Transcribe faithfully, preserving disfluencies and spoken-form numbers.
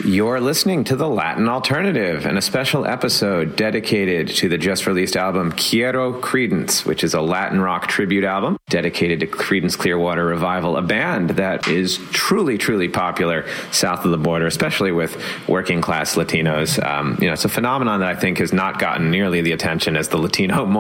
You're listening to The Latin Alternative and a special episode dedicated to the just-released album Quiero Creedence, which is a Latin rock tribute album dedicated to Creedence Clearwater Revival, a band that is truly, truly popular south of the border, especially with working-class Latinos. Um, you know, it's a phenomenon that I think has not gotten nearly the attention as the Latino